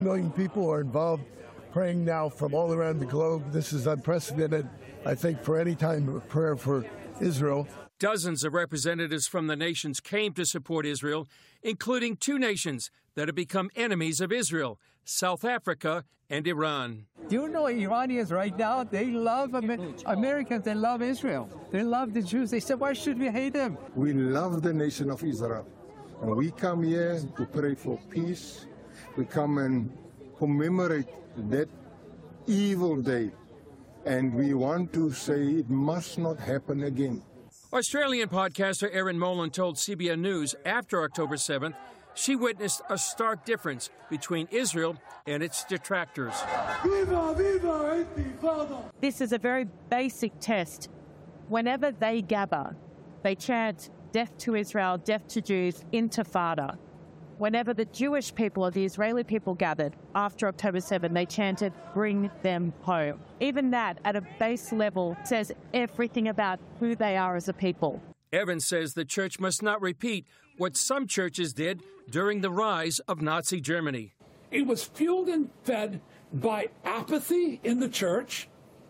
Million people are involved, praying now from all around the globe. This is unprecedented, I think, for any time of prayer for Israel. Dozens of representatives from the nations came to support Israel, including two nations that have become enemies of Israel, South Africa and Iran. Do you know Iranians right now, they love Americans, they love Israel. They love the Jews. They said, why should we hate them? We love the nation of Israel. And we come here to pray for peace. We come and commemorate that evil day. And we want to say it must not happen again. Australian podcaster Erin Molan told CBN News after October 7th she witnessed a stark difference between Israel and its detractors. Viva, viva, Intifada! This is a very basic test. Whenever they gather, they chant death to Israel, death to Jews, Intifada. Whenever the Jewish people or the Israeli people gathered after October 7, they chanted, bring them home. Even that, at a base level, says everything about who they are as a people. Evans says the church must not repeat what some churches did during the rise of Nazi Germany. It was fueled and fed by apathy in the church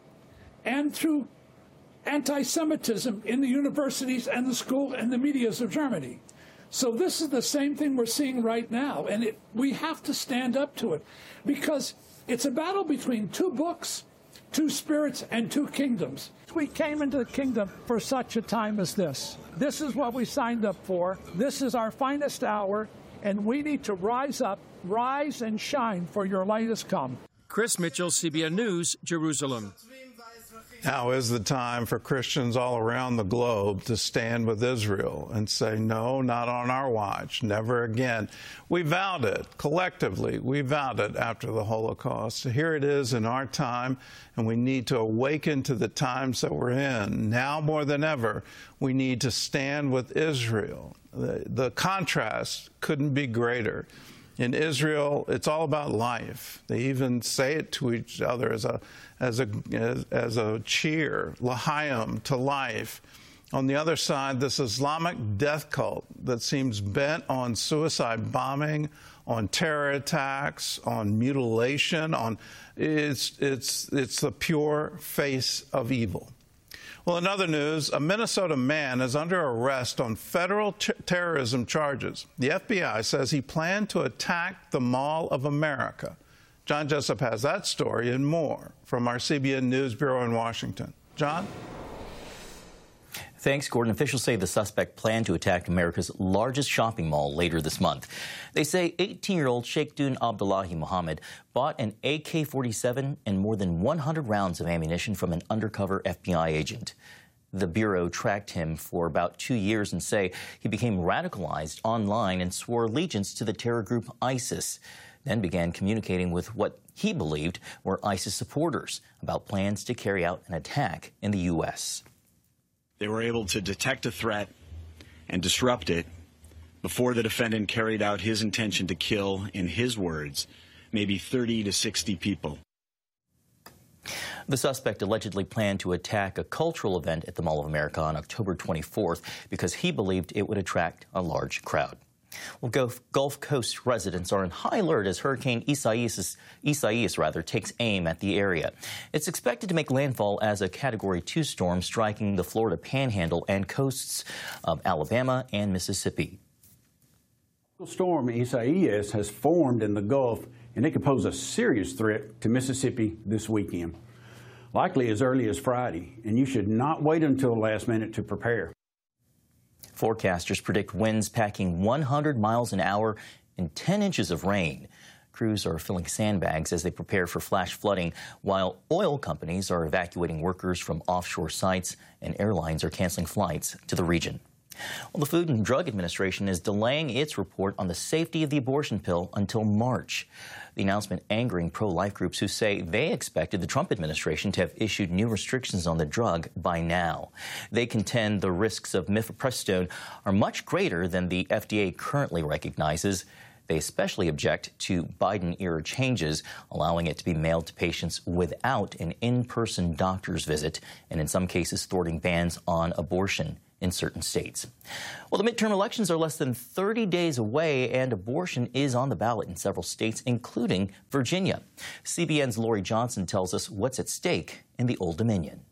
and through anti-Semitism in the universities and the school and the medias of Germany. So this is the same thing we're seeing right now, and we have to stand up to it, because it's a battle between two books, two spirits, and two kingdoms. We came into the kingdom for such a time as this. This is what we signed up for. This is our finest hour, and we need to rise up, rise and shine, for your light has come. Chris Mitchell, CBN News, Jerusalem. Now is the time for Christians all around the globe to stand with Israel and say, no, not on our watch, never again. We vowed it collectively. We vowed it after the Holocaust. Here it is in our time, and we need to awaken to the times that we're in. Now more than ever, we need to stand with Israel. The contrast couldn't be greater. In Israel, it's all about life. They even say it to each other as a cheer, l'chaim, to life. On the other side, this Islamic death cult that seems bent on suicide bombing, on terror attacks, on mutilation, it's the pure face of evil. Well, in other news, a Minnesota man is under arrest on federal terrorism charges. The FBI says he planned to attack the Mall of America. John Jessup has that story and more from our CBN News Bureau in Washington. John? Thanks, Gordon. Officials say the suspect planned to attack America's largest shopping mall later this month. They say 18-year-old Sheikhdun Abdullahi Muhammad bought an AK-47 and more than 100 rounds of ammunition from an undercover FBI agent. The Bureau tracked him for about 2 years and say he became radicalized online and swore allegiance to the terror group ISIS, then began communicating with what he believed were ISIS supporters about plans to carry out an attack in the U.S. They were able to detect a threat and disrupt it before the defendant carried out his intention to kill, in his words, maybe 30 to 60 people. The suspect allegedly planned to attack a cultural event at the Mall of America on October 24th because he believed it would attract a large crowd. Well, Gulf Coast residents are in high alert as Hurricane Isaias takes aim at the area. It's expected to make landfall as a Category 2 storm, striking the Florida Panhandle and coasts of Alabama and Mississippi. Storm Isaias has formed in the Gulf, and it could pose a serious threat to Mississippi this weekend, likely as early as Friday, and you should not wait until the last minute to prepare. Forecasters predict winds packing 100 miles an hour and 10 inches of rain. Crews are filling sandbags as they prepare for flash flooding, while oil companies are evacuating workers from offshore sites and airlines are canceling flights to the region. Well, the Food and Drug Administration is delaying its report on the safety of the abortion pill until March. The announcement angering pro-life groups who say they expected the Trump administration to have issued new restrictions on the drug by now. They contend the risks of mifepristone are much greater than the FDA currently recognizes. They especially object to Biden-era changes, allowing it to be mailed to patients without an in-person doctor's visit, and in some cases thwarting bans on abortion in certain states. Well, the midterm elections are less than 30 days away, and abortion is on the ballot in several states, including Virginia. CBN's Lori Johnson tells us what's at stake in the Old Dominion.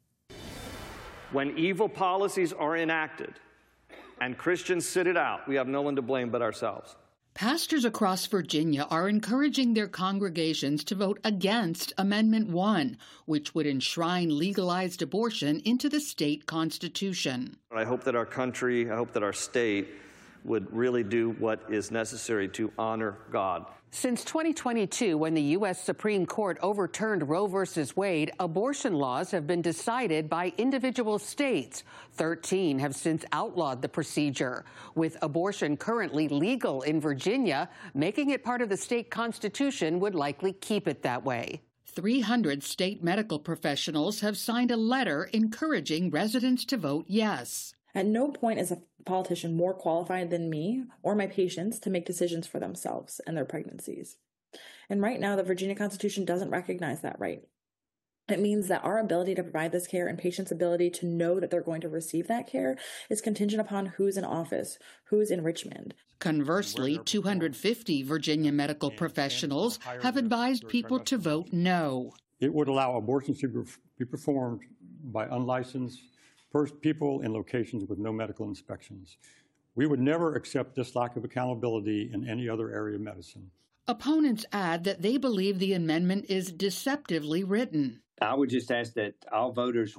When evil policies are enacted and Christians sit it out, we have no one to blame but ourselves. Pastors across Virginia are encouraging their congregations to vote against Amendment 1, which would enshrine legalized abortion into the state constitution. I hope that our country, I hope that our state would really do what is necessary to honor God. Since 2022, when the U.S. Supreme Court overturned Roe v. Wade, abortion laws have been decided by individual states. 13 have since outlawed the procedure. With abortion currently legal in Virginia, making it part of the state constitution would likely keep it that way. 300 state medical professionals have signed a letter encouraging residents to vote yes. At no point is a politician more qualified than me or my patients to make decisions for themselves and their pregnancies. And right now, the Virginia Constitution doesn't recognize that right. It means that our ability to provide this care and patients' ability to know that they're going to receive that care is contingent upon who's in office, who's in Richmond. Conversely, 250 Virginia medical professionals have advised people to vote no. It would allow abortions to be performed by unlicensed people in locations with no medical inspections. We would never accept this lack of accountability in any other area of medicine. Opponents add that they believe the amendment is deceptively written. I would just ask that all voters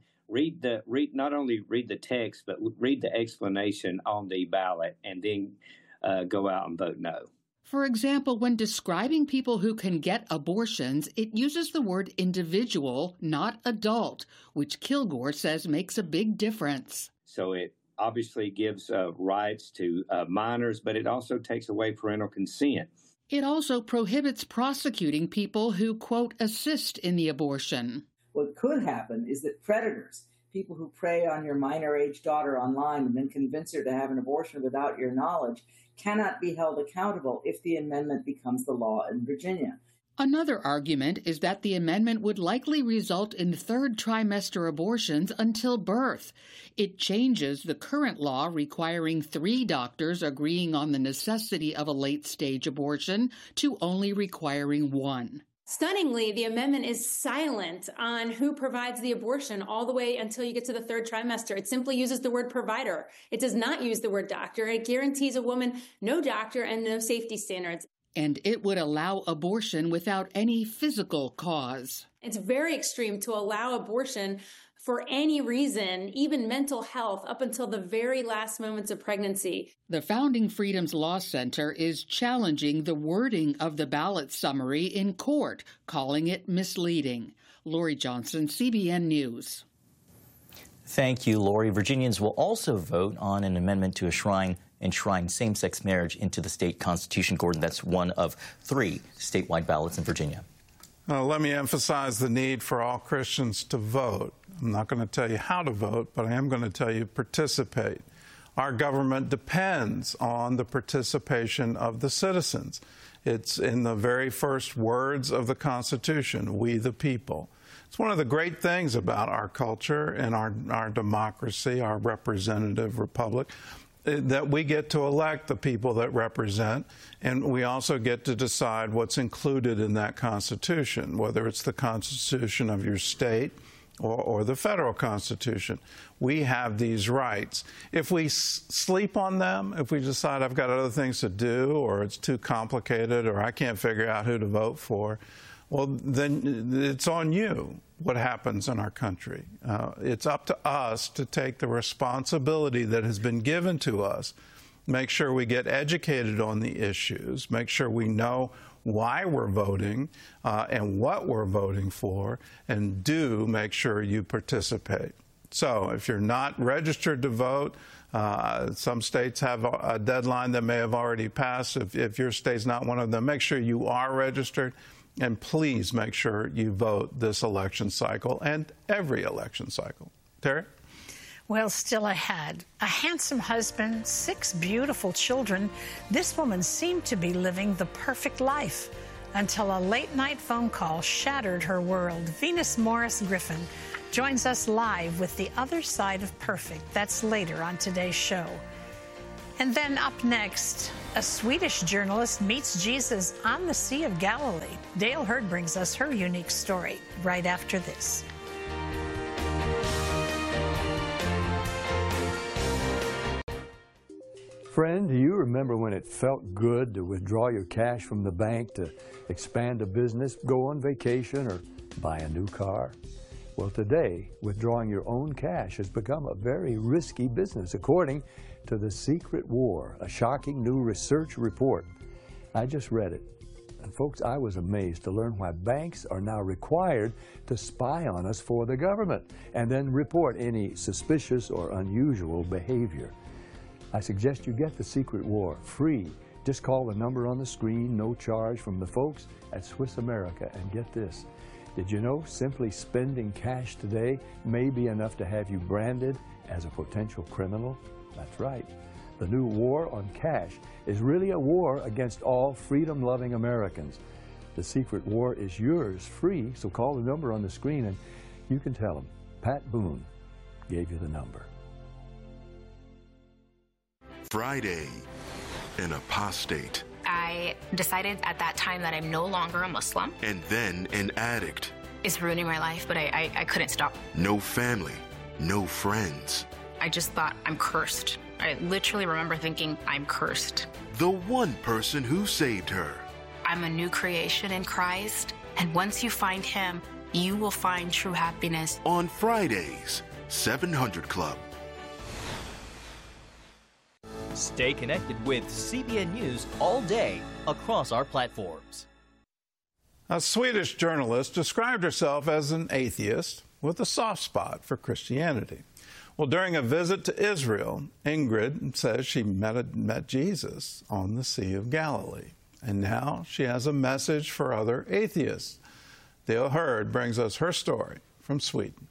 not only read the text, but read the explanation on the ballot and then go out and vote no. For example, when describing people who can get abortions, it uses the word individual, not adult, which Kilgore says makes a big difference. So it obviously gives rights to minors, but it also takes away parental consent. It also prohibits prosecuting people who, quote, assist in the abortion. What could happen is that predators, people who prey on your minor-age daughter online and then convince her to have an abortion without your knowledge, cannot be held accountable if the amendment becomes the law in Virginia. Another argument is that the amendment would likely result in third trimester abortions until birth. It changes the current law requiring 3 doctors agreeing on the necessity of a late-stage abortion to only requiring 1. Stunningly, the amendment is silent on who provides the abortion all the way until you get to the 3rd trimester. It simply uses the word provider. It does not use the word doctor. It guarantees a woman no doctor and no safety standards. And it would allow abortion without any physical cause. It's very extreme to allow abortion for any reason, even mental health, up until the very last moments of pregnancy. The Founding Freedoms Law Center is challenging the wording of the ballot summary in court, calling it misleading. Lori Johnson, CBN News. Thank you, Lori. Virginians will also vote on an amendment to enshrine same-sex marriage into the state constitution. Gordon, that's one of 3 statewide ballots in Virginia. Let me emphasize the need for all Christians to vote. I'm not going to tell you how to vote, but I am going to tell you participate. Our government depends on the participation of the citizens. It's in the very first words of the Constitution, we the people. It's one of the great things about our culture and our democracy, our representative republic, that we get to elect the people that represent, and we also get to decide what's included in that Constitution, whether it's the Constitution of your state or the federal Constitution. We have these rights. If we sleep on them, if we decide I've got other things to do, or it's too complicated, or I can't figure out who to vote for, well, then it's on you what happens in our country. It's up to us to take the responsibility that has been given to us, make sure we get educated on the issues, make sure we know why we're voting and what we're voting for, and do make sure you participate. So if you're not registered to vote, some states have a deadline that may have already passed. If your state's not one of them, make sure you are registered. And please make sure you vote this election cycle and every election cycle. Terry? Well, still ahead. A handsome husband, 6 beautiful children. This woman seemed to be living the perfect life until a late-night phone call shattered her world. Venus Morris Griffin joins us live with The Other Side of Perfect. That's later on today's show. And then up next, a Swedish journalist meets Jesus on the Sea of Galilee. Dale Hurd brings us her unique story right after this. Friend, do you remember when it felt good to withdraw your cash from the bank to expand a business, go on vacation, or buy a new car? Well, today, withdrawing your own cash has become a very risky business, according to The Secret War, a shocking new research report. I just read it. And folks, I was amazed to learn why banks are now required to spy on us for the government and then report any suspicious or unusual behavior. I suggest you get The Secret War free. Just call the number on the screen, no charge, from the folks at Swiss America. And get this, did you know simply spending cash today may be enough to have you branded as a potential criminal? That's right. The new war on cash is really a war against all freedom-loving Americans. The Secret War is yours free, so call the number on the screen and you can tell them Pat Boone gave you the number. Friday, an apostate. I decided at that time that I'm no longer a Muslim. And then an addict. It's ruining my life, but I couldn't stop. No family, no friends. I just thought, I'm cursed. I literally remember thinking, I'm cursed. The one person who saved her. I'm a new creation in Christ, and once you find Him, you will find true happiness. On Fridays, 700 Club. Stay connected with CBN News all day across our platforms. A Swedish journalist described herself as an atheist with a soft spot for Christianity. Well, during a visit to Israel, Ingrid says she met Jesus on the Sea of Galilee. And now she has a message for other atheists. Dale Hurd brings us her story from Sweden.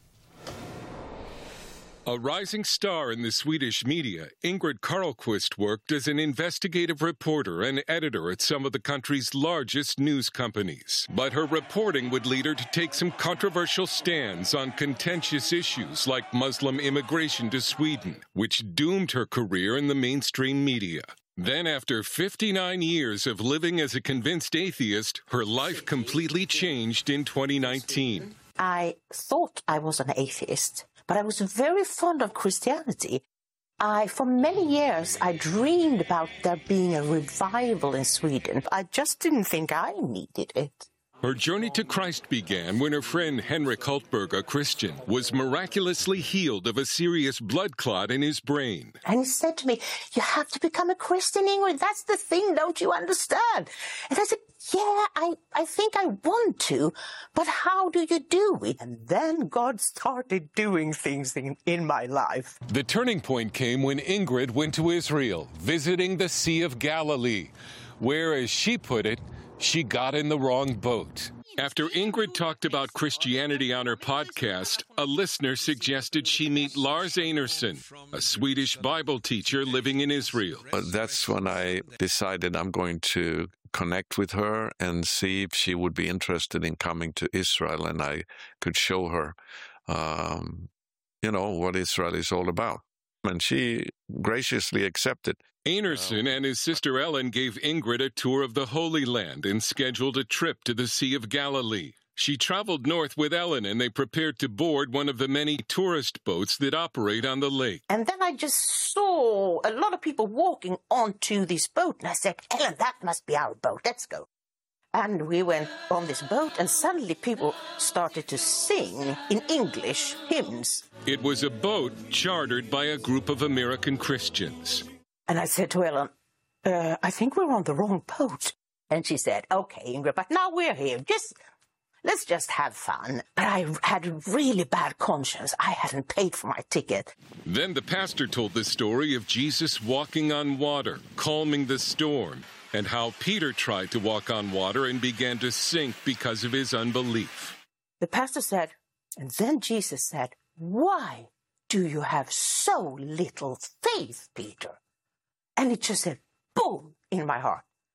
A rising star in the Swedish media, Ingrid Carlqvist worked as an investigative reporter and editor at some of the country's largest news companies. But her reporting would lead her to take some controversial stands on contentious issues like Muslim immigration to Sweden, which doomed her career in the mainstream media. Then, after 59 years of living as a convinced atheist, her life completely changed in 2019. I thought I was an atheist, but I was very fond of Christianity. For many years, I dreamed about there being a revival in Sweden. I just didn't think I needed it. Her journey to Christ began when her friend Henrik Hultberg, a Christian, was miraculously healed of a serious blood clot in his brain. And he said to me, "You have to become a Christian, Ingrid. That's the thing, don't you understand?" And I said, "Yeah, I think I want to, but how do you do it?" And then God started doing things in my life. The turning point came when Ingrid went to Israel, visiting the Sea of Galilee, where, as she put it, she got in the wrong boat. After Ingrid talked about Christianity on her podcast, a listener suggested she meet Lars Einarsson, a Swedish Bible teacher living in Israel. That's when I decided I'm going to connect with her and see if she would be interested in coming to Israel, and I could show her, what Israel is all about. And she graciously accepted. Einarsson and his sister Ellen gave Ingrid a tour of the Holy Land and scheduled a trip to the Sea of Galilee. She traveled north with Ellen, and they prepared to board one of the many tourist boats that operate on the lake. And then I just saw a lot of people walking onto this boat, and I said, "Ellen, that must be our boat. Let's go." And we went on this boat, and suddenly people started to sing in English hymns. It was a boat chartered by a group of American Christians. And I said to Ellen, "I think we're on the wrong boat." And she said, "Okay, Ingrid, but now we're here. Let's just have fun." But I had a really bad conscience. I hadn't paid for my ticket. Then the pastor told the story of Jesus walking on water, calming the storm, and how Peter tried to walk on water and began to sink because of his unbelief. The pastor said, and then Jesus said, "Why do you have so little faith, Peter?" And it just said, boom, in my heart.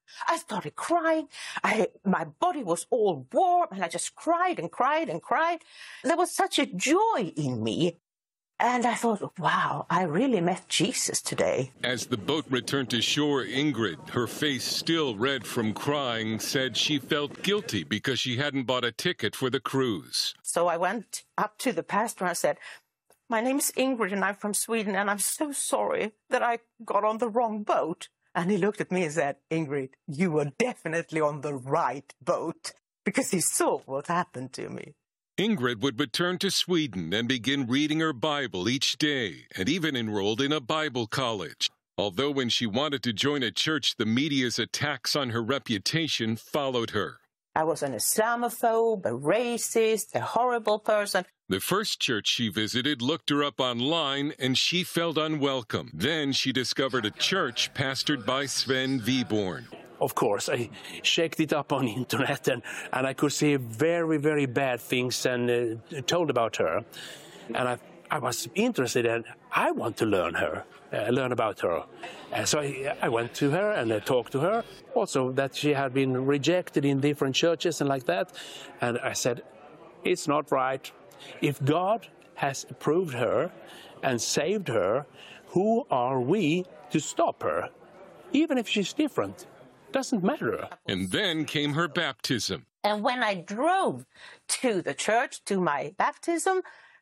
I started crying. My body was all warm, and I just cried and cried and cried. There was such a joy in me. And I thought, wow, I really met Jesus today. As the boat returned to shore, Ingrid, her face still red from crying, said she felt guilty because she hadn't bought a ticket for the cruise. So I went up to the pastor and I said, my name is Ingrid and I'm from Sweden, and I'm so sorry that I got on the wrong boat. And he looked at me and said, Ingrid, you were definitely on the right boat, because he saw what happened to me. Ingrid would return to Sweden and begin reading her Bible each day, and even enrolled in a Bible college. Although when she wanted to join a church, the media's attacks on her reputation followed her. I was an Islamophobe, a racist, a horrible person. The first church she visited looked her up online, and she felt unwelcome. Then she discovered a church pastored by Sven Viborn. Of course, I checked it up on internet, and I could see very, very bad things and told about her. And I was interested, and I want to learn about her. So I went to her and I talked to her. Also, that she had been rejected in different churches and like that. And I said, it's not right. If God has approved her and saved her, who are we to stop her? Even if she's different. Doesn't matter. And then came her baptism. And when I drove to the church to my baptism,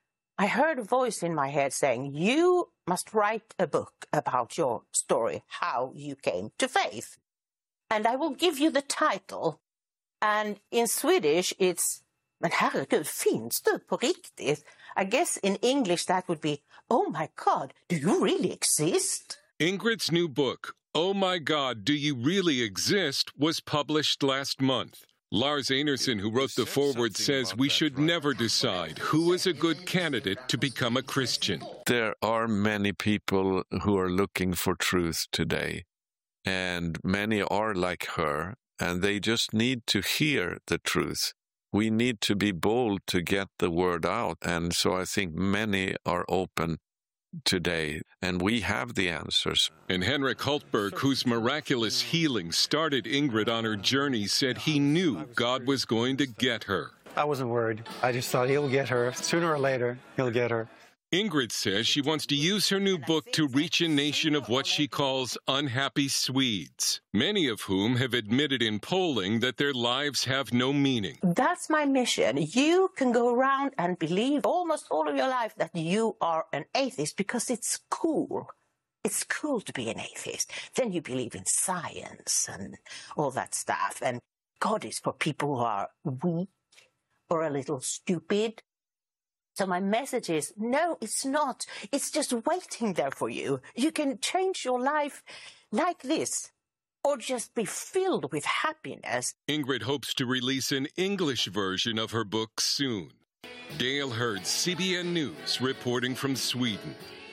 I heard a voice in my head saying, you must write a book about your story, how you came to faith. And I will give you the title. And in Swedish, it's, men herregud, finns du på riktigt? I guess in English that would be, oh my God, do you really exist? Ingrid's new book, Oh My God, Do You Really Exist, was published last month. Lars Einarson, who wrote the foreword, says we should never decide who is a good candidate to become a Christian. There are many people who are looking for truth today, and many are like her, and they just need to hear the truth. We need to be bold to get the word out, and so I think many are open today, and we have the answers. And Henrik Hultberg, whose miraculous healing started Ingrid on her journey, said he knew God was going to get her. I wasn't worried. I just thought he'll get her. Sooner or later, he'll get her. Ingrid says she wants to use her new book to reach a nation of what she calls unhappy Swedes, many of whom have admitted in polling that their lives have no meaning. That's my mission. You can go around and believe almost all of your life that you are an atheist because it's cool. It's cool to be an atheist. Then you believe in science and all that stuff. And God is for people who are weak or a little stupid. So my message is, no, it's not. It's just waiting there for you. You can change your life like this, or just be filled with happiness. Ingrid hopes to release an English version of her book soon. Dale Hurd, CBN News, reporting from Sweden.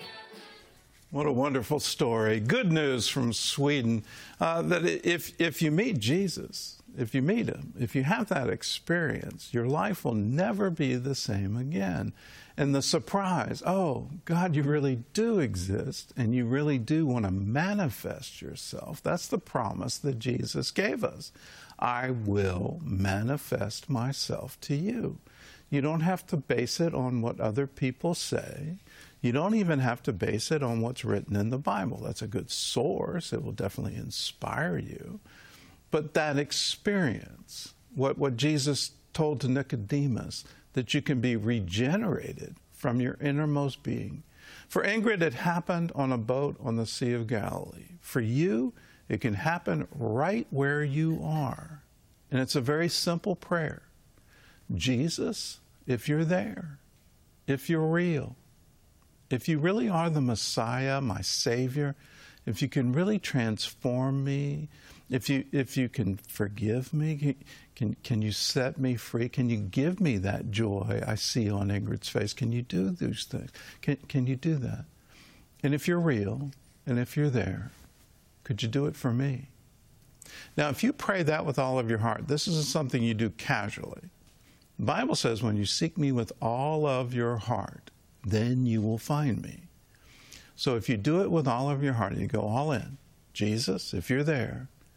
What a wonderful story. Good news from Sweden, that if you meet Jesus, if you meet him, if you have that experience, your life will never be the same again. And the surprise, oh, God, you really do exist, and you really do want to manifest yourself. That's the promise that Jesus gave us. I will manifest myself to you. You don't have to base it on what other people say. You don't even have to base it on what's written in the Bible. That's a good source. It will definitely inspire you. But that experience, what Jesus told to Nicodemus, that you can be regenerated from your innermost being. For Ingrid, it happened on a boat on the Sea of Galilee. For you, it can happen right where you are. And it's a very simple prayer. Jesus, if you're there, if you're real, if you really are the Messiah, my Savior, if you can really transform me, if you can forgive me, can you set me free? Can you give me that joy I see on Ingrid's face? Can you do those things? Can you do that? And if you're real, and if you're there, could you do it for me? Now, if you pray that with all of your heart, this isn't something you do casually. The Bible says when you seek me with all of your heart, then you will find me. So if you do it with all of your heart, you go all in. Jesus, if you're there,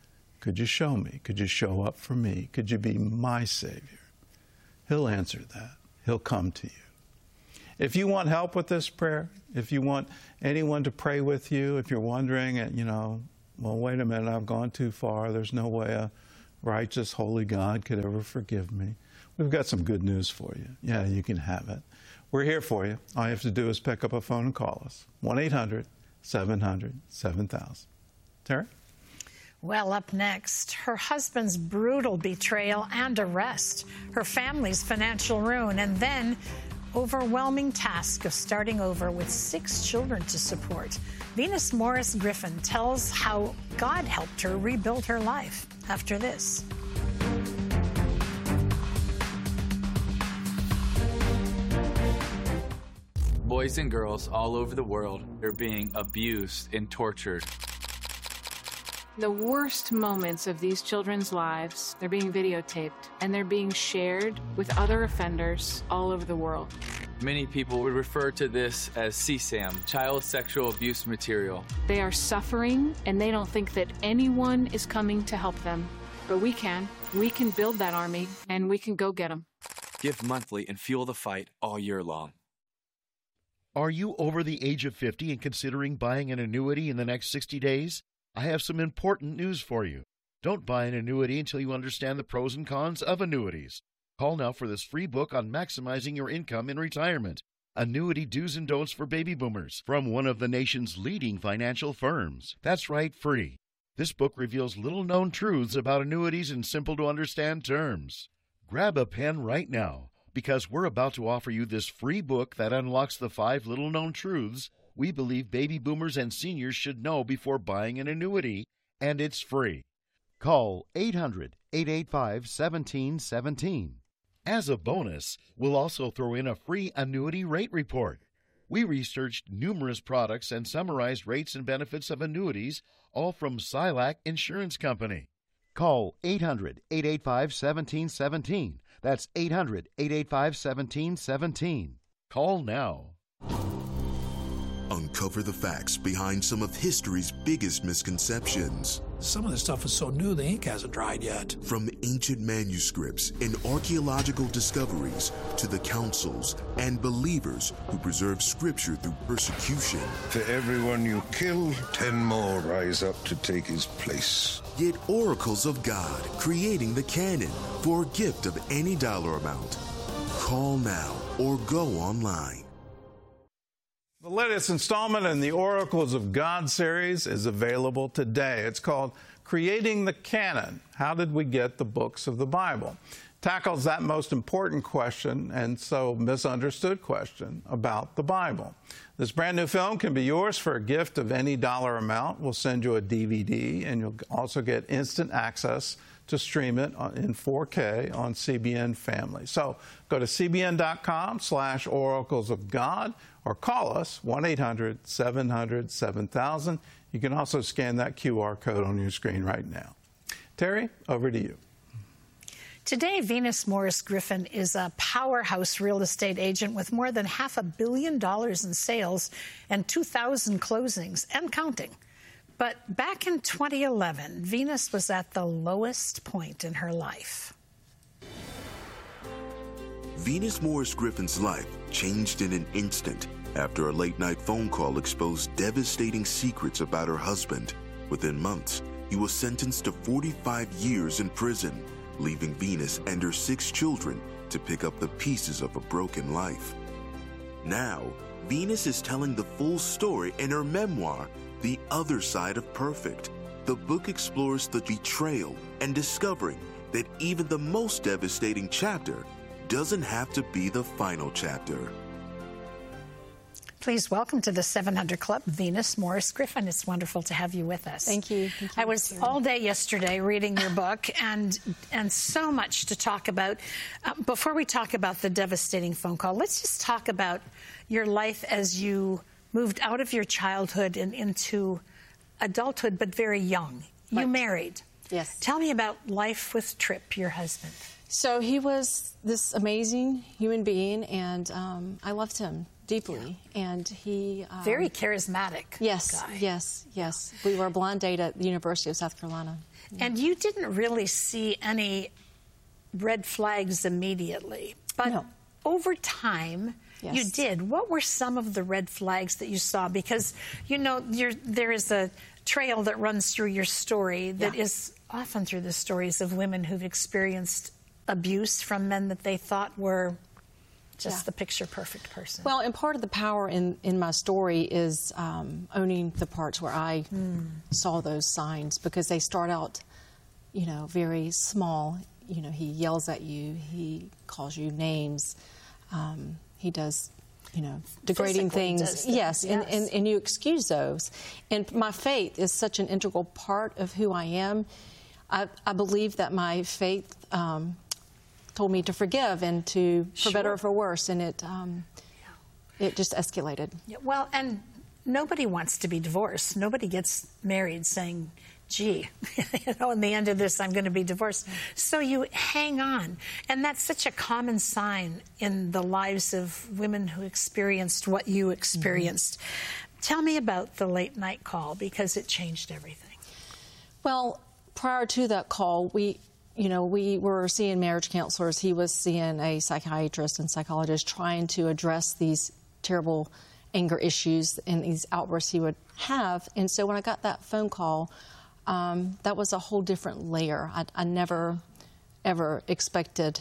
Could you show me? Could you show up for me? Could you be my Savior? He'll answer that. He'll come to you. If you want help with this prayer, if you want anyone to pray with you, if you're wondering, well, wait a minute, I've gone too far. There's no way a righteous, holy God could ever forgive me. We've got some good news for you. Yeah, you can have it. We're here for you. All you have to do is pick up a phone and call us. 1-800-700-7000. Terry? Well, up next, her husband's brutal betrayal and arrest, her family's financial ruin, and then overwhelming task of starting over with 6 children to support. Venus Morris Griffin tells how God helped her rebuild her life after this. Boys and girls all over the world are being abused and tortured. The worst moments of these children's lives, they're being videotaped and they're being shared with other offenders all over the world. Many people would refer to this as CSAM, child sexual abuse material. They are suffering and they don't think that anyone is coming to help them. But we can. We can build that army and we can go get them. Give monthly and fuel the fight all year long. Are you over the age of 50 and considering buying an annuity in the next 60 days? I have some important news for you. Don't buy an annuity until you understand the pros and cons of annuities. Call now for this free book on maximizing your income in retirement. Annuity Do's and Don'ts for Baby Boomers from one of the nation's leading financial firms. That's right, free. This book reveals little-known truths about annuities in simple-to-understand terms. Grab a pen right now, because we're about to offer you this free book that unlocks the 5 little-known truths we believe baby boomers and seniors should know before buying an annuity, and it's free. Call 800-885-1717. As a bonus, we'll also throw in a free annuity rate report. We researched numerous products and summarized rates and benefits of annuities, all from Silac Insurance Company. Call 800-885-1717. That's 800-885-1717. Call now. Uncover the facts behind some of history's biggest misconceptions. Some of this stuff is so new the ink hasn't dried yet. From ancient manuscripts and archaeological discoveries to the councils and believers who preserve scripture through persecution. To everyone you kill, 10 more rise up to take his place. Yet oracles of God, creating the canon for a gift of any dollar amount. Call now or go online. The latest installment in the Oracles of God series is available today. It's called Creating the Canon. How did we get the books of the Bible? Tackles that most important question and so misunderstood question about the Bible. This brand new film can be yours for a gift of any dollar amount. We'll send you a DVD, and you'll also get instant access to stream it in 4K on CBN Family. So go to cbn.com/oracles of God or call us 1-800-700-7000. You can also scan that QR code on your screen right now. Terry, over to you. Today, Venus Morris Griffin is a powerhouse real estate agent with more than $500 million in sales and 2,000 closings and counting. But back in 2011, Venus was at the lowest point in her life. Venus Morris Griffin's life changed in an instant after a late-night phone call exposed devastating secrets about her husband. Within months, he was sentenced to 45 years in prison, leaving Venus and her 6 children to pick up the pieces of a broken life. Now, Venus is telling the full story in her memoir, The Other Side of Perfect. The book explores the betrayal and discovering that even the most devastating chapter doesn't have to be the final chapter. Please welcome to the 700 Club, Venus Morris Griffin. It's wonderful to have you with us. Thank you. I was all day yesterday reading your book and so much to talk about. Before we talk about the devastating phone call, let's just talk about your life as you moved out of your childhood and into adulthood, but very young. You Right. married. Yes. Tell me about life with Tripp, your husband. So he was this amazing human being, and I loved him. deeply, and he very charismatic. Yes, guy. yes. We were a blind date at the University of South Carolina. And you didn't really see any red flags immediately, but over time, you did. What were some of the red flags that you saw? Because, you know, there is a trail that runs through your story that is often through the stories of women who've experienced abuse from men that they thought were just the picture-perfect person. Well, and part of the power in my story is owning the parts where I saw those signs, because they start out, you know, very small. You know, he yells at you, he calls you names, he does, you know, degrading things. Yes, and you excuse those. And my faith is such an integral part of who I am. I believe that my faith told me to forgive and to, for better or for worse, and it just escalated. Yeah, well, and nobody wants to be divorced. Nobody gets married saying, gee, you know, in the end of this, I'm going to be divorced. So you hang on. And that's such a common sign in the lives of women who experienced what you experienced. Tell me about the late night call, because it changed everything. Well, prior to that call, we were seeing marriage counselors. He was seeing a psychiatrist and psychologist trying to address these terrible anger issues and these outbursts he would have. And so when I got that phone call, that was a whole different layer. I never, ever expected,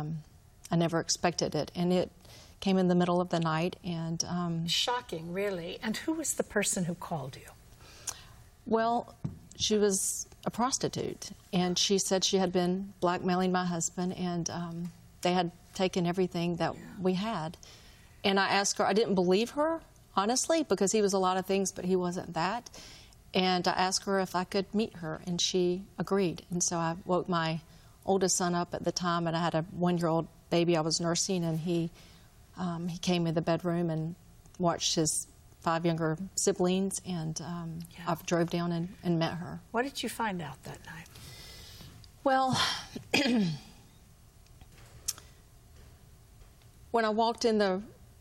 it. And it came in the middle of the night. And shocking, really. And who was the person who called you? Well, she was a prostitute, and she said she had been blackmailing my husband, and they had taken everything that we had. And I asked her, I didn't believe her, honestly, because he was a lot of things, but he wasn't that. And I asked her if I could meet her, and she agreed. And so I woke my oldest son up at the time, and I had a 1-year-old baby I was nursing, and he came in the bedroom and watched his 5 younger siblings, and I drove down and met her. What did you find out that night? Well, when I walked in the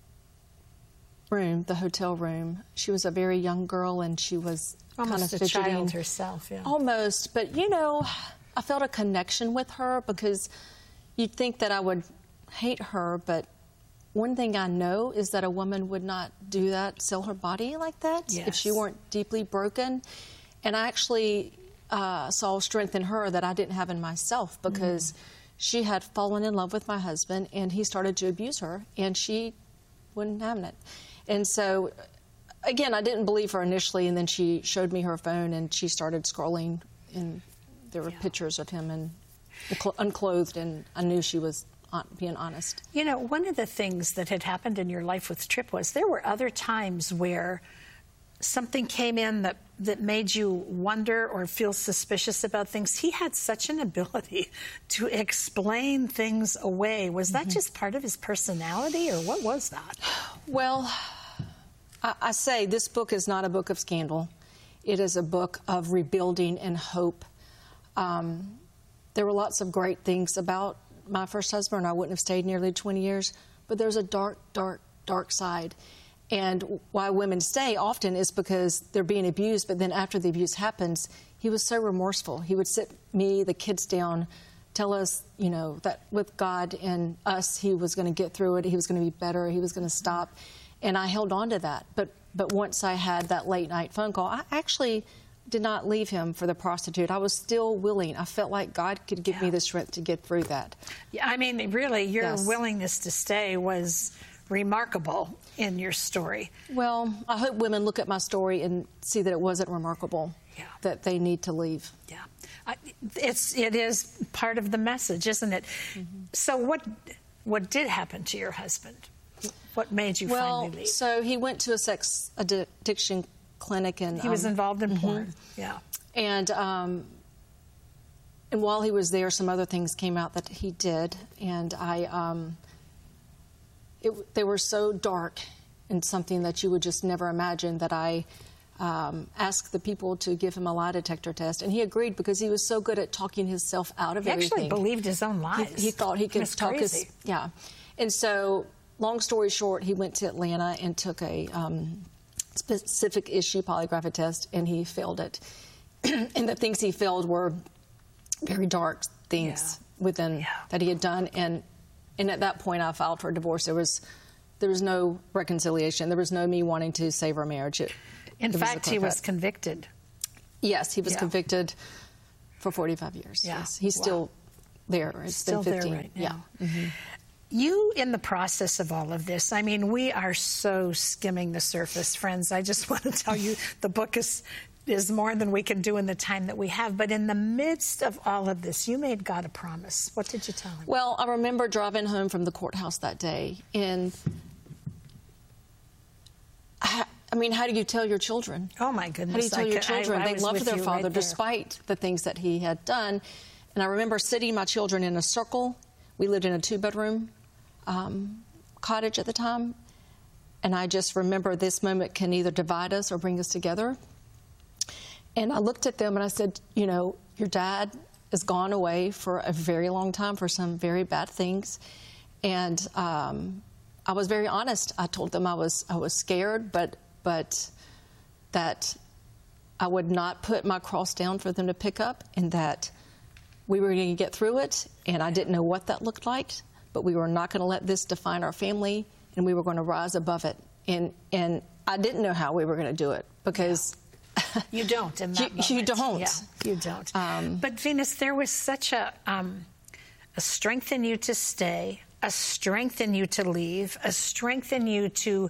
room, the hotel room, she was a very young girl, and she was almost kind of a fidgeting. Child herself, yeah. Almost, but you know, I felt a connection with her, because you'd think that I would hate her, but one thing I know is that a woman would not do that, sell her body like that, if she weren't deeply broken. And I actually saw strength in her that I didn't have in myself, because she had fallen in love with my husband, and he started to abuse her, and she wouldn't have it. And so, again, I didn't believe her initially, and then she showed me her phone, and she started scrolling, and there were pictures of him and unclothed, and I knew she was being honest. You know, one of the things that had happened in your life with Tripp was there were other times where something came in that made you wonder or feel suspicious about things. He had such an ability to explain things away. Was that just part of his personality, or what was that? Well, I say this book is not a book of scandal. It is a book of rebuilding and hope. There were lots of great things about my first husband. I wouldn't have stayed nearly 20 years, but there's a dark, dark, dark side. And why women stay often is because they're being abused, but then after the abuse happens, he was so remorseful. He would sit me, the kids down, tell us, you know, that with God and us, he was going to get through it, he was going to be better, he was going to stop. And I held on to that. But once I had that late night phone call, I actually did not leave him for the prostitute. I was still willing. I felt like God could give me the strength to get through that. Yeah, I mean, really, your willingness to stay was remarkable in your story. Well, I hope women look at my story and see that it wasn't remarkable, that they need to leave. Yeah. It is part of the message, isn't it? So what did happen to your husband? What made you finally leave? So he went to a sex addiction clinic, and he was involved in porn. Yeah. And while he was there, some other things came out that he did, and they were so dark and something that you would just never imagine that I asked the people to give him a lie detector test, and he agreed because he was so good at talking himself out of everything. He actually believed his own lies. He thought he could talk his... Yeah. And so long story short, he went to Atlanta and took a specific issue polygraph test, and he failed it. And the things he failed were very dark things within that he had done. And at that point, I filed for a divorce. There was no reconciliation. There was no me wanting to save our marriage. In fact, he was convicted. Yes, he was convicted for 45 years. Yeah. Yes, he's still there. It's still been 15. there right now. Yeah. Mm-hmm. You, in the process of all of this, I mean, we are so skimming the surface, friends. I just want to tell you the book is more than we can do in the time that we have. But in the midst of all of this, you made God a promise. What did you tell him? Well, I remember driving home from the courthouse that day, and I mean, how do you tell your children? Oh, my goodness. How do you tell your children? They loved their father right despite the things that he had done. And I remember sitting my children in a circle. We lived in a 2-bedroom cottage at the time. And I just remember this moment can either divide us or bring us together. And I looked at them and I said, you know, your dad has gone away for a very long time for some very bad things. And I was very honest. I told them I was scared, but that I would not put my cross down for them to pick up, and that we were going to get through it. And I didn't know what that looked like, but we were not going to let this define our family, and we were going to rise above it. And I didn't know how we were going to do it, because you don't in that moment. You don't. Yeah, you don't. But Venus, there was such a strength in you to stay, a strength in you to leave, a strength in you to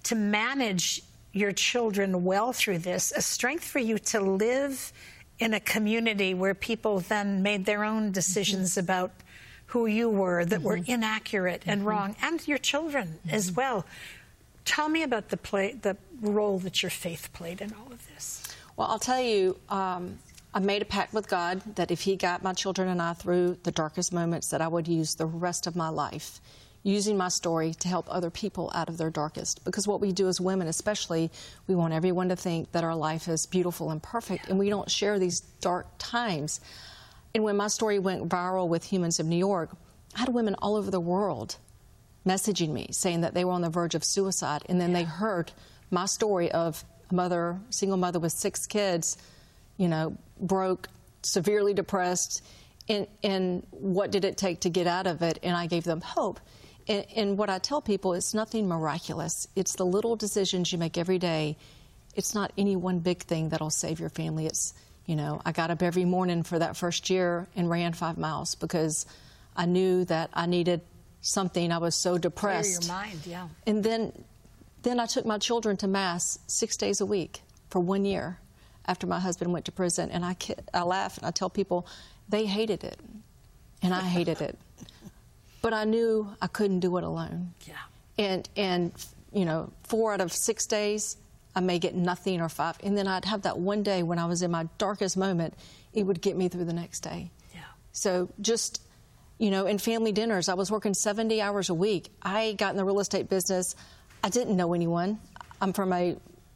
manage your children well through this, a strength for you to live in a community where people then made their own decisions about who you were that were inaccurate and wrong, and your children as well. Tell me about the role that your faith played in all of this. Well, I'll tell you, I made a pact with God that if he got my children and I through the darkest moments, that I would use the rest of my life using my story to help other people out of their darkest. Because what we do as women especially, we want everyone to think that our life is beautiful and perfect, and we don't share these dark times. And when my story went viral with Humans of New York, I had women all over the world messaging me saying that they were on the verge of suicide, and then they heard my story of a mother, single mother with 6 kids, you know, broke, severely depressed, and what did it take to get out of it? And I gave them hope. And what I tell people, it's nothing miraculous. It's the little decisions you make every day. It's not any one big thing that'll save your family. It's, you know, I got up every morning for that first year and ran 5 miles because I knew that I needed something. I was so depressed. Clear your mind, yeah. And then I took my children to Mass 6 days a week for 1 year after my husband went to prison. And I laugh and I tell people they hated it, and I hated it. But I knew I couldn't do it alone. Yeah. And you know, 4 out of 6 days, I may get nothing or 5. And then I'd have that one day when I was in my darkest moment, it would get me through the next day. Yeah. So just, you know, in family dinners, I was working 70 hours a week. I got in the real estate business. I didn't know anyone. I'm from a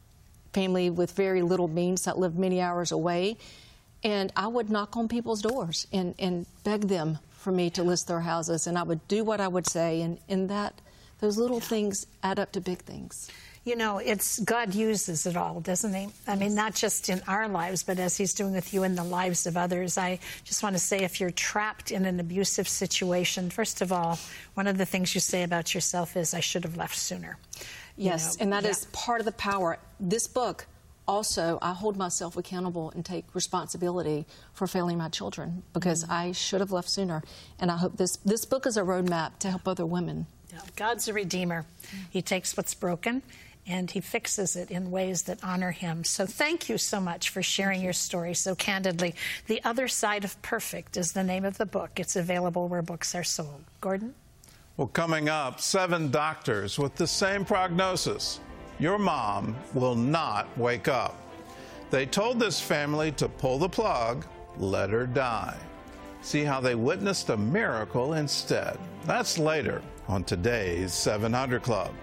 family with very little means that lived many hours away. And I would knock on people's doors and beg them for me to list their houses, and I would do what I would say, and that those little things add up to big things. You know, it's God uses it all, doesn't he? I mean, not just in our lives, but as he's doing with you in the lives of others. I just want to say, if you're trapped in an abusive situation, first of all, one of the things you say about yourself is, I should have left sooner. Yes, and that is part of the power. This book, also, I hold myself accountable and take responsibility for failing my children, because I should have left sooner. And I hope this book is a roadmap to help other women. Yeah. God's a redeemer. He takes what's broken and he fixes it in ways that honor him. So thank you so much for sharing your story so candidly. The Other Side of Perfect is the name of the book. It's available where books are sold. Gordon? Well, coming up, 7 doctors with the same prognosis. Your mom will not wake up. They told this family to pull the plug, let her die. See how they witnessed a miracle instead. That's later on today's 700 Club.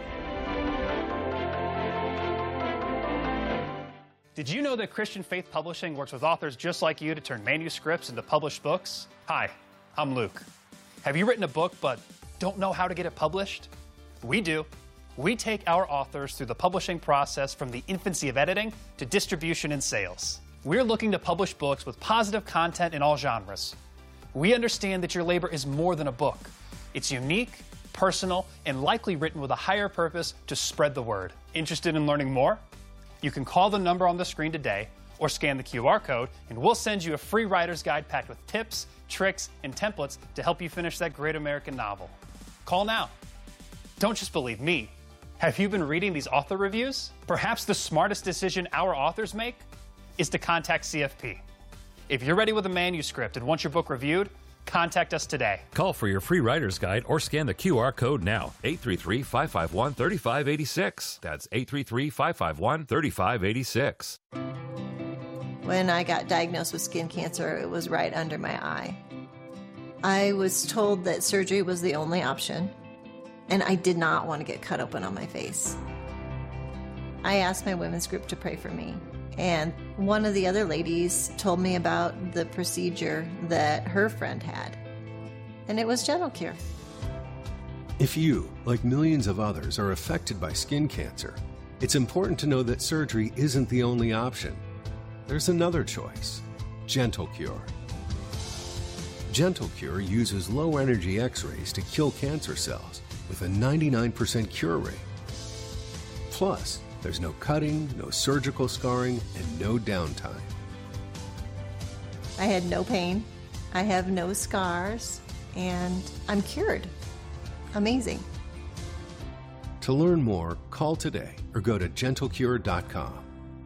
Did you know that Christian Faith Publishing works with authors just like you to turn manuscripts into published books? Hi, I'm Luke. Have you written a book but don't know how to get it published? We do. We take our authors through the publishing process from the infancy of editing to distribution and sales. We're looking to publish books with positive content in all genres. We understand that your labor is more than a book. It's unique, personal, and likely written with a higher purpose to spread the word. Interested in learning more? You can call the number on the screen today or scan the QR code, and we'll send you a free writer's guide packed with tips, tricks, and templates to help you finish that great American novel. Call now. Don't just believe me. Have you been reading these author reviews? Perhaps the smartest decision our authors make is to contact CFP. If you're ready with a manuscript and want your book reviewed, contact us today. Call for your free writer's guide or scan the QR code now. 833-551-3586. That's 833-551-3586. When I got diagnosed with skin cancer, it was right under my eye. I was told that surgery was the only option, and I did not want to get cut open on my face. I asked my women's group to pray for me, and one of the other ladies told me about the procedure that her friend had, and it was Gentle Cure. If you, like millions of others, are affected by skin cancer, it's important to know that surgery isn't the only option. There's another choice, Gentle Cure. Gentle Cure uses low-energy X-rays to kill cancer cells with a 99% cure rate. Plus, there's no cutting, no surgical scarring, and no downtime. I had no pain, I have no scars, and I'm cured. Amazing. To learn more, call today or go to gentlecure.com.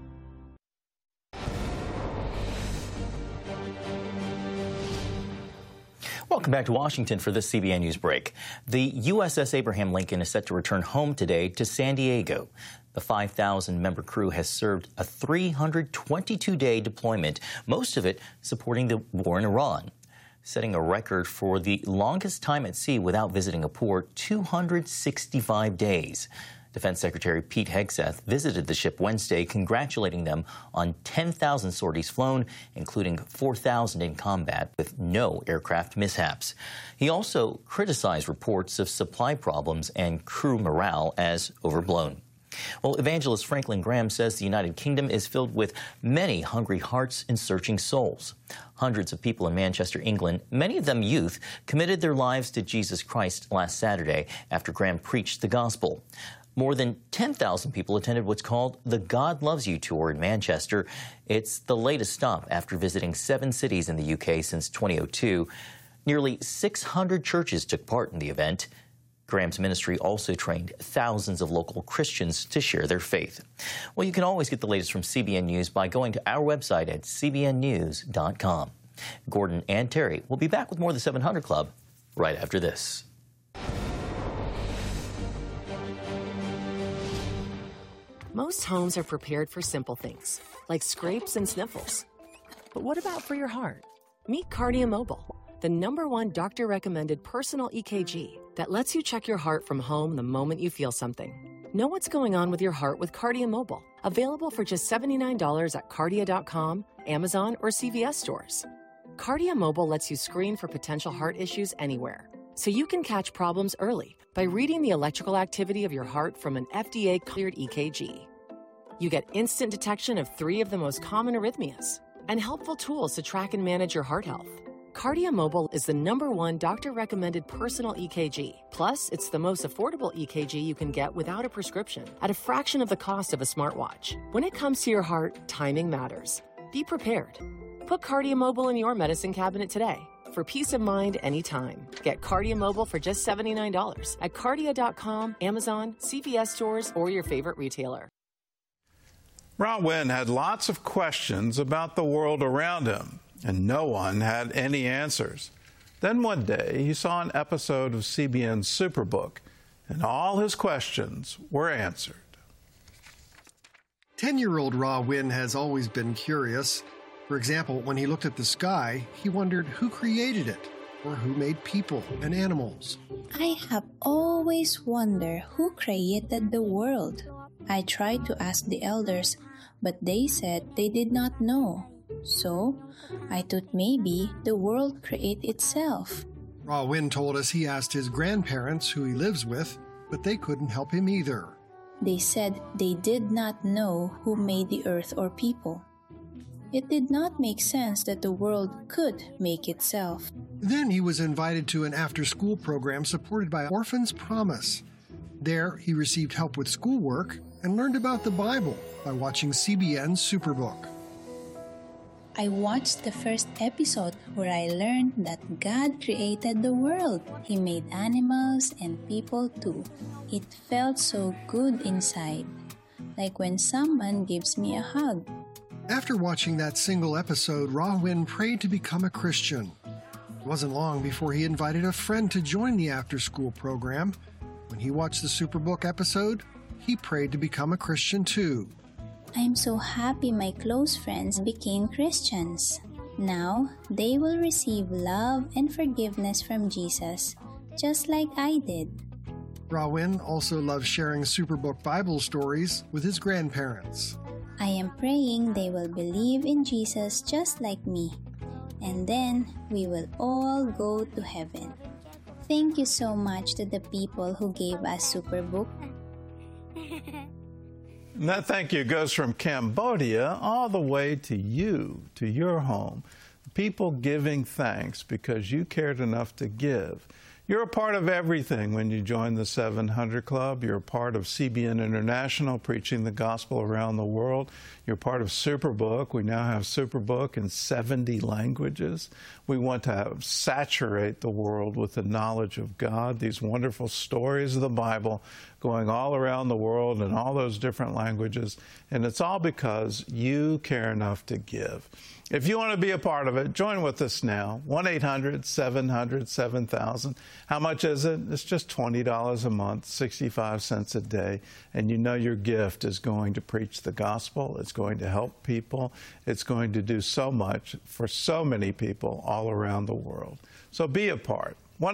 Welcome back to Washington for this CBN News break. The USS Abraham Lincoln is set to return home today to San Diego. The 5,000-member crew has served a 322-day deployment, most of it supporting the war in Iran, setting a record for the longest time at sea without visiting a port, 265 days. Defense Secretary Pete Hegseth visited the ship Wednesday, congratulating them on 10,000 sorties flown, including 4,000 in combat with no aircraft mishaps. He also criticized reports of supply problems and crew morale as overblown. Well, evangelist Franklin Graham says the United Kingdom is filled with many hungry hearts and searching souls. Hundreds of people in Manchester, England, many of them youth, committed their lives to Jesus Christ last Saturday after Graham preached the gospel. More than 10,000 people attended what's called the God Loves You Tour in Manchester. It's the latest stop after visiting 7 cities in the UK since 2002. Nearly 600 churches took part in the event. Graham's ministry also trained thousands of local Christians to share their faith. Well, you can always get the latest from CBN News by going to our website at cbnnews.com. Gordon and Terry will be back with more of the 700 Club right after this. Most homes are prepared for simple things, like scrapes and sniffles. But what about for your heart? Meet Cardia Mobile, the #1 doctor-recommended personal EKG that lets you check your heart from home the moment you feel something. Know what's going on with your heart with Cardia Mobile, available for just $79 at Cardia.com, Amazon, or CVS stores. Cardia Mobile lets you screen for potential heart issues anywhere, so you can catch problems early by reading the electrical activity of your heart from an FDA-cleared EKG. You get instant detection of 3 of the most common arrhythmias and helpful tools to track and manage your heart health. Cardia Mobile is the #1 doctor-recommended personal EKG. Plus, it's the most affordable EKG you can get without a prescription at a fraction of the cost of a smartwatch. When it comes to your heart, timing matters. Be prepared. Put Cardia Mobile in your medicine cabinet today. For peace of mind anytime. Get Cardia Mobile for just $79 at Cardia.com, Amazon, CVS stores, or your favorite retailer. Ra Win had lots of questions about the world around him, and no one had any answers. Then one day, he saw an episode of CBN's Superbook, and all his questions were answered. 10-year-old Ra Win has always been curious. For example, when he looked at the sky, he wondered who created it, or who made people and animals. I have always wondered who created the world. I tried to ask the elders, but they said they did not know. So, I thought maybe the world created itself. Ra Win told us he asked his grandparents, who he lives with, but they couldn't help him either. They said they did not know who made the earth or people. It did not make sense that the world could make itself. Then he was invited to an after-school program supported by Orphans Promise. There, he received help with schoolwork and learned about the Bible by watching CBN's Superbook. I watched the first episode where I learned that God created the world. He made animals and people too. It felt so good inside, like when someone gives me a hug. After watching that single episode, Ra Huynh prayed to become a Christian. It wasn't long before he invited a friend to join the after-school program. When he watched the Superbook episode, he prayed to become a Christian too. I'm so happy my close friends became Christians. Now, they will receive love and forgiveness from Jesus, just like I did. Ra Huynh also loves sharing Superbook Bible stories with his grandparents. I am praying they will believe in Jesus just like me, and then we will all go to heaven. Thank you so much to the people who gave us Superbook. And that thank you goes from Cambodia all the way to you, to your home. People giving thanks because you cared enough to give. You're a part of everything when you join the 700 Club. You're a part of CBN International, preaching the gospel around the world. You're part of Superbook. We now have Superbook in 70 languages. We want to saturate the world with the knowledge of God, these wonderful stories of the Bible going all around the world in all those different languages. And it's all because you care enough to give. If you want to be a part of it, join with us now. 1-800-700-7000. How much is it? It's just $20 a month, 65 cents a day. And you know your gift is going to preach the gospel. It's going to help people. It's going to do so much for so many people all around the world. So be a part.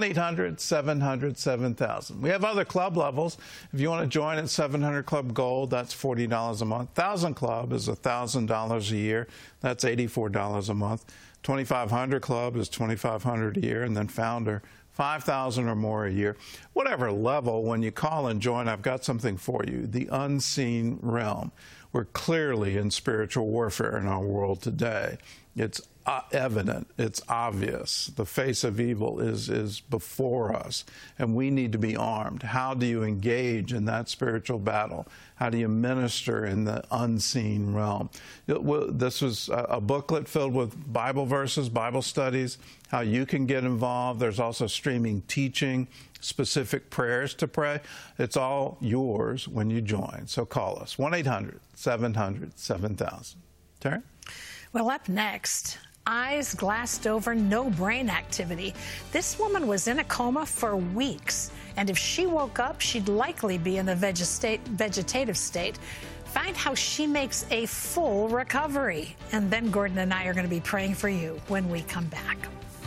1-800-700-7000. We have other club levels. If you want to join at 700 Club Gold, that's $40 a month. 1,000 Club is $1,000 a year. That's $84 a month. 2,500 Club is $2,500 a year. And then Founder, $5,000 or more a year. Whatever level, when you call and join, I've got something for you. The unseen realm. We're clearly in spiritual warfare in our world today. It's evident, it's obvious. The face of evil is before us, and we need to be armed. How do you engage in that spiritual battle? How do you minister in the unseen realm? This was a booklet filled with Bible verses, Bible studies, how you can get involved. There's also streaming teaching, specific prayers to pray. It's all yours when you join. So call us, 1-800-700-7000. Terry? Well, up next, eyes glassed over, no brain activity. This woman was in a coma for weeks, and if she woke up, she'd likely be in a vegetative state. Find how she makes a full recovery. And then Gordon and I are going to be praying for you when we come back.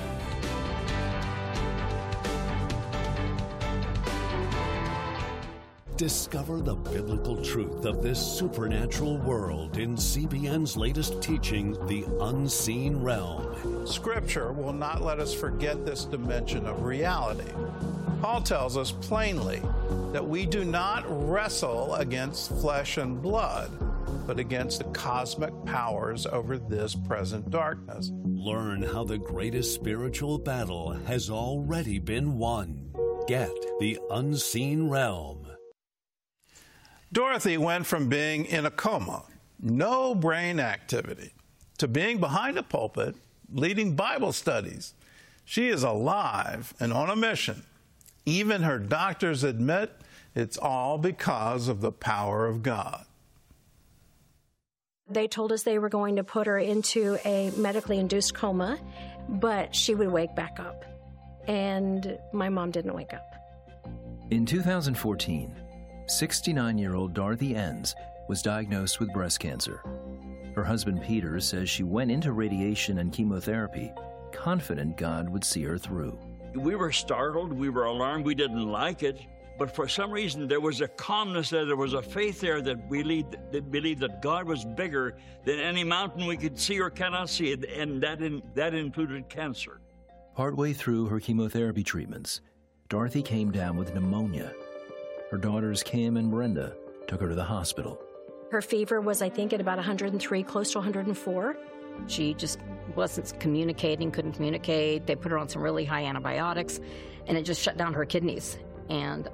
Discover the biblical truth of this supernatural world in CBN's latest teaching, The Unseen Realm. Scripture will not let us forget this dimension of reality. Paul tells us plainly that we do not wrestle against flesh and blood, but against the cosmic powers over this present darkness. Learn how the greatest spiritual battle has already been won. Get The Unseen Realm. Dorothy went from being in a coma, no brain activity, to being behind a pulpit, leading Bible studies. She is alive and on a mission. Even her doctors admit it's all because of the power of God. They told us they were going to put her into a medically induced coma, but she would wake back up. And my mom didn't wake up. In 2014, 69-year-old Dorothy Enns was diagnosed with breast cancer. Her husband Peter says she went into radiation and chemotherapy, confident God would see her through. We were startled, we were alarmed, we didn't like it, but for some reason there was a calmness there, there was a faith there that believed that God was bigger than any mountain we could see or cannot see, and that included cancer. Partway through her chemotherapy treatments, Dorothy came down with pneumonia. Her daughters Kim and Brenda took her to the hospital. Her fever was, I think, at about 103, close to 104. She just wasn't communicating, couldn't communicate. They put her on some really high antibiotics, and it just shut down her kidneys. And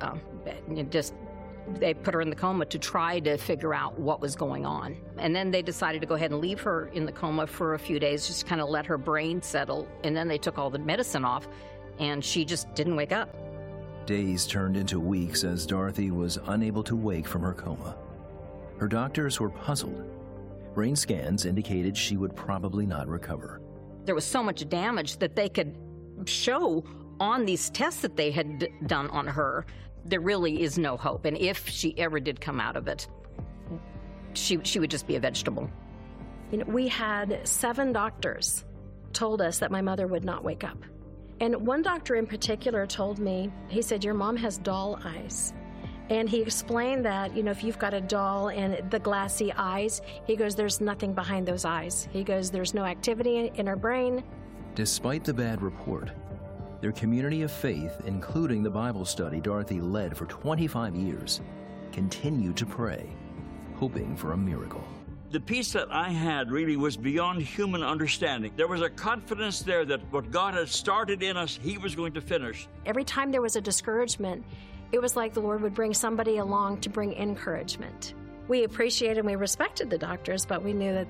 they put her in the coma to try to figure out what was going on. And then they decided to go ahead and leave her in the coma for a few days, just kind of let her brain settle. And then they took all the medicine off, and she just didn't wake up. Days turned into weeks as Dorothy was unable to wake from her coma. Her doctors were puzzled. Brain scans indicated she would probably not recover. There was so much damage that they could show on these tests that they had done on her. There really is no hope. And if she ever did come out of it, she would just be a vegetable. You know, we had 7 doctors told us that my mother would not wake up. And one doctor in particular told me, he said, your mom has doll eyes. And he explained that, you know, if you've got a doll and the glassy eyes, he goes, there's nothing behind those eyes. He goes, there's no activity in her brain. Despite the bad report, their community of faith, including the Bible study Dorothy led for 25 years, continued to pray, hoping for a miracle. The peace that I had really was beyond human understanding. There was a confidence there that what God had started in us, He was going to finish. Every time there was a discouragement, it was like the Lord would bring somebody along to bring encouragement. We appreciated and we respected the doctors, but we knew that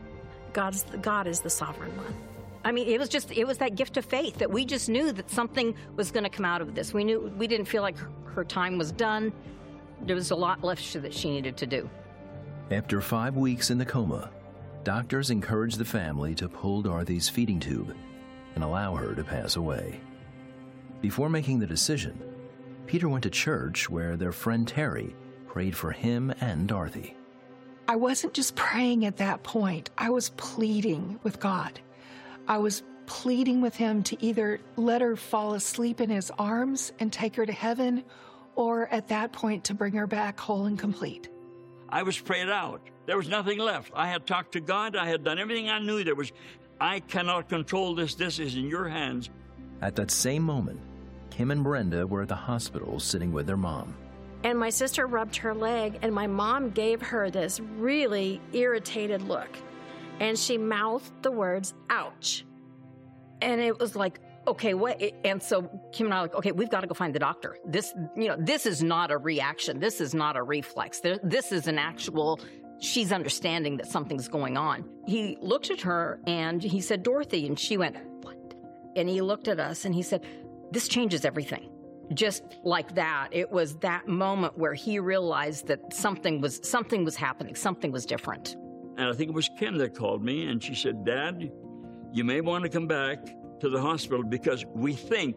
God is the sovereign one. I mean, it was that gift of faith that we just knew that something was going to come out of this. We didn't feel like her time was done. There was a lot left that she needed to do. After 5 weeks in the coma, doctors encouraged the family to pull Dorothy's feeding tube and allow her to pass away. Before making the decision, Peter went to church where their friend Terry prayed for him and Dorothy. I wasn't just praying at that point. I was pleading with God. I was pleading with Him to either let her fall asleep in His arms and take her to heaven, or at that point to bring her back whole and complete. I was prayed out. There was nothing left. I had talked to God. I had done everything I knew. I cannot control this. This is in your hands. At that same moment, Kim and Brenda were at the hospital sitting with their mom. And my sister rubbed her leg, and my mom gave her this really irritated look. And she mouthed the words, ouch. And it was like, okay, what? And so Kim and I were like, okay, we've got to go find the doctor. This is not a reaction. This is not a reflex. This is an actual, she's understanding that something's going on. He looked at her and he said, Dorothy, and she went, what? And he looked at us and he said, this changes everything. Just like that, it was that moment where he realized that something was happening, something was different. And I think it was Kim that called me, and she said, Dad, you may want to come back to the hospital because we think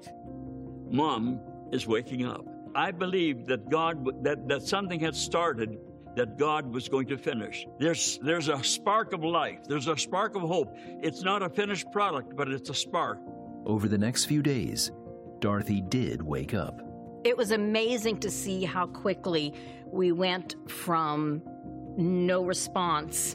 Mom is waking up. I believe that that something had started that God was going to finish. There's a spark of life. There's a spark of hope. It's not a finished product, but it's a spark. Over the next few days, Dorothy did wake up. It was amazing to see how quickly we went from no response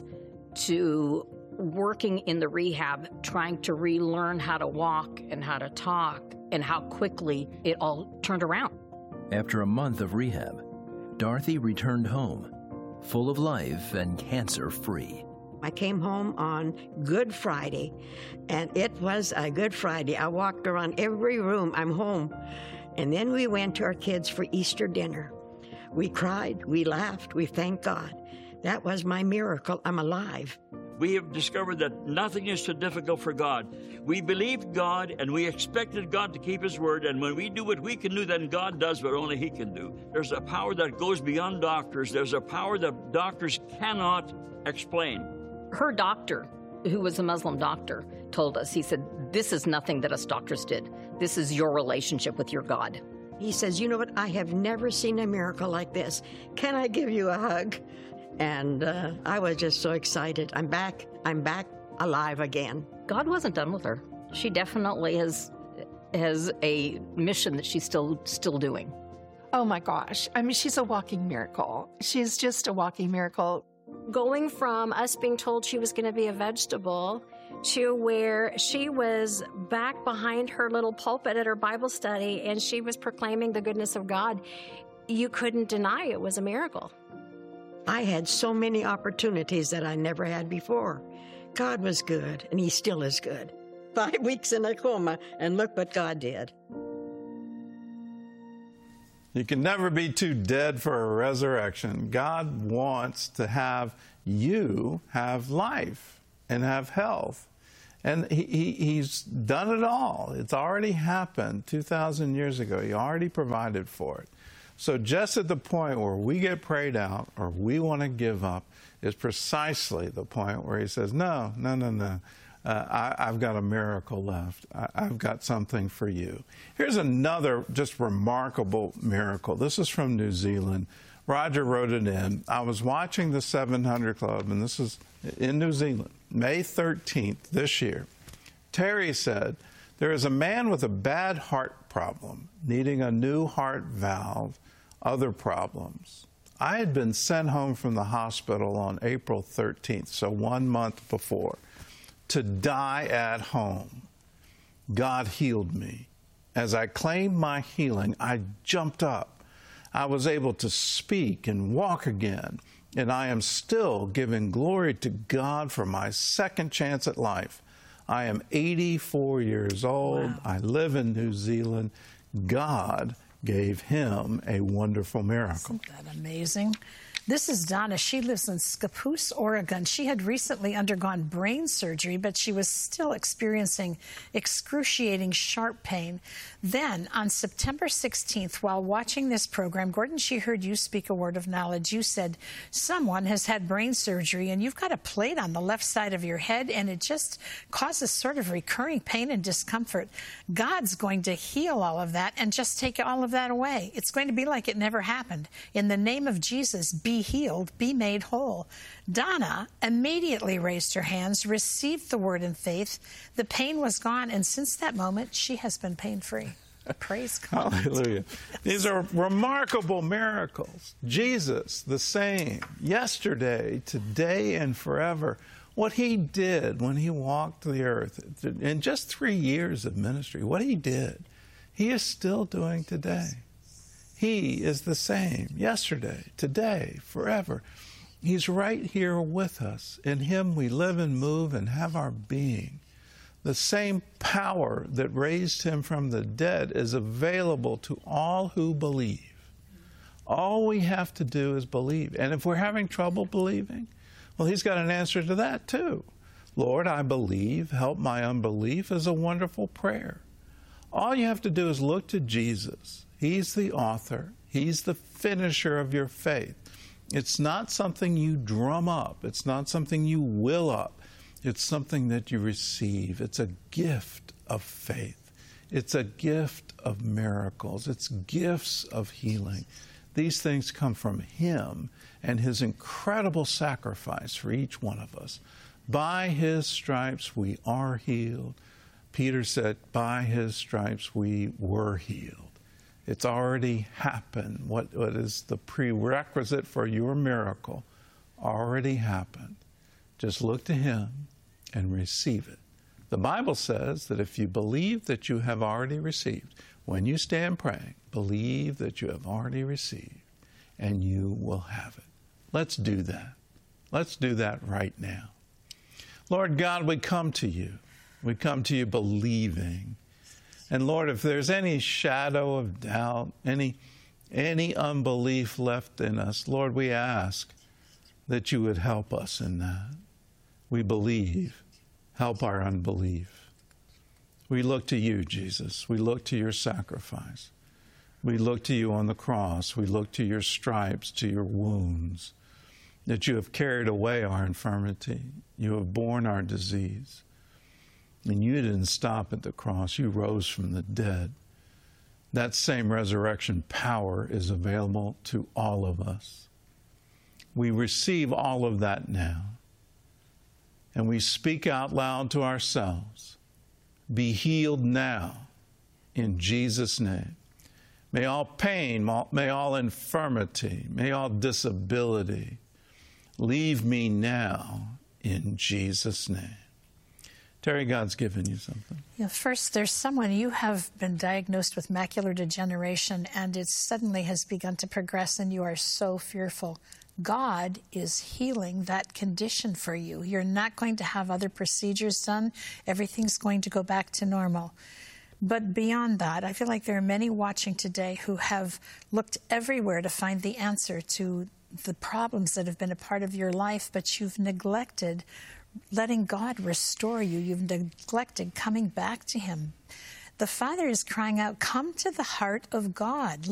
to working in the rehab, trying to relearn how to walk and how to talk, and how quickly it all turned around. After a month of rehab, Dorothy returned home, full of life and cancer-free. I came home on Good Friday, and it was a Good Friday. I walked around every room. I'm home. And then we went to our kids for Easter dinner. We cried, we laughed, we thanked God. That was my miracle. I'm alive. We have discovered that nothing is too difficult for God. We believed God, and we expected God to keep His word, and when we do what we can do, then God does what only He can do. There's a power that goes beyond doctors. There's a power that doctors cannot explain. Her doctor, who was a Muslim doctor, told us, he said, this is nothing that us doctors did. This is your relationship with your God. He says, you know what? I have never seen a miracle like this. Can I give you a hug? And I was just so excited. I'm back alive again. God wasn't done with her. She definitely has a mission that she's still doing. Oh my gosh. I mean, she's a walking miracle. She's just a walking miracle. Going from us being told she was going to be a vegetable to where she was back behind her little pulpit at her Bible study and she was proclaiming the goodness of God. you couldn't deny it was a miracle. I had so many opportunities that I never had before. God was good, and he still is good. 5 weeks in a coma, and look what God did. You can never be too dead for a resurrection. God wants to have you have life and have health. And he's done it all. It's already happened 2,000 years ago. He already provided for it. So just at the point where we get prayed out or we want to give up is precisely the point where he says, no. I've got a miracle left. I've got something for you. Here's another just remarkable miracle. This is from New Zealand. Roger wrote it in. I was watching the 700 Club, and this is in New Zealand, May 13th this year. Terry said, there is a man with a bad heart problem, needing a new heart valve, other problems. I had been sent home from the hospital on April 13th, so 1 month before, to die at home. God healed me. As I claimed my healing, I jumped up. I was able to speak and walk again, and I am still giving glory to God for my second chance at life. I am 84 years old. Wow. I live in New Zealand. God gave him a wonderful miracle. Isn't that amazing? This is Donna. She lives in Scappoose, Oregon. She had recently undergone brain surgery, but she was still experiencing excruciating sharp pain. Then, on September 16th, while watching this program, Gordon, she heard you speak a word of knowledge. You said, someone has had brain surgery, and you've got a plate on the left side of your head, and it just causes sort of recurring pain and discomfort. God's going to heal all of that and just take all of that away. It's going to be like it never happened. In the name of Jesus, be healed, be made whole. Donna immediately raised her hands, received the word in faith. The pain was gone, and since that moment, she has been pain-free. Praise God. Hallelujah. These are remarkable miracles. Jesus, the same, yesterday, today, and forever. What he did when he walked the earth, in just 3 years of ministry, what he did, he is still doing today. He is the same yesterday, today, forever. He's right here with us. In him we live and move and have our being. The same power that raised him from the dead is available to all who believe. All we have to do is believe. And if we're having trouble believing, well, he's got an answer to that too. Lord, I believe, help my unbelief is a wonderful prayer. All you have to do is look to Jesus. He's the author. He's the finisher of your faith. It's not something you drum up. It's not something you will up. It's something that you receive. It's a gift of faith. It's a gift of miracles. It's gifts of healing. These things come from him and his incredible sacrifice for each one of us. By his stripes we are healed. Peter said, by his stripes we were healed. It's already happened. What is the prerequisite for your miracle already happened. Just look to him and receive it. The Bible says that if you believe that you have already received, when you stand praying, believe that you have already received, and you will have it. Let's do that. Let's do that right now. Lord God, we come to you. We come to you believing. And Lord, if there's any shadow of doubt, any unbelief left in us, Lord, we ask that you would help us in that. We believe. Help our unbelief. We look to you, Jesus. We look to your sacrifice. We look to you on the cross. We look to your stripes, to your wounds, that you have carried away our infirmity. You have borne our disease. And you didn't stop at the cross. You rose from the dead. That same resurrection power is available to all of us. We receive all of that now. And we speak out loud to ourselves. Be healed now in Jesus' name. May all pain, may all infirmity, may all disability leave me now in Jesus' name. Terry, God's given you something. Yeah, first, there's someone, you have been diagnosed with macular degeneration, and it suddenly has begun to progress, and you are so fearful. God is healing that condition for you. You're not going to have other procedures done. Everything's going to go back to normal. But beyond that, I feel like there are many watching today who have looked everywhere to find the answer to the problems that have been a part of your life, but you've neglected letting God restore you. You've neglected coming back to Him. The Father is crying out, come to the heart of God.